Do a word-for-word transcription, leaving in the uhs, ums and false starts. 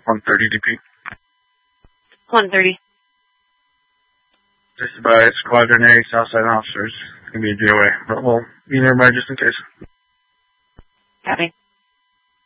one thirty D P. one thirty. Just by Squadron A, Southside officers. It's going to be a G O A, but we'll be nearby just in case. Copy.